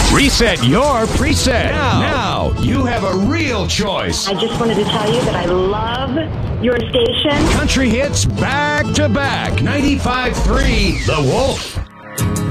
Reset your preset. Now you have a real choice. I just wanted to tell you that I love your station. Country hits back to back. 95.3 The Wolf.